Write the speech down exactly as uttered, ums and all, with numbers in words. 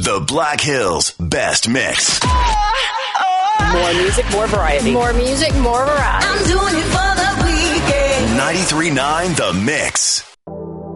The Black Hills Best Mix. More music, more variety. More music, more variety. I'm doing it for the weekend. ninety-three point nine The Mix.